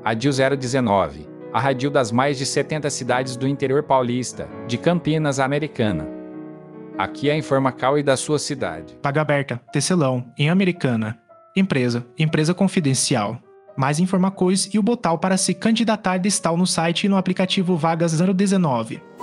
Adil 019. A Radil das mais de 70 cidades do interior paulista, de Campinas, Americana. Aqui é a Informacal e da sua cidade. Vaga aberta, Tecelão, em Americana. Empresa confidencial. Mais informações e o botão para se candidatar está no site e no aplicativo Vagas 019.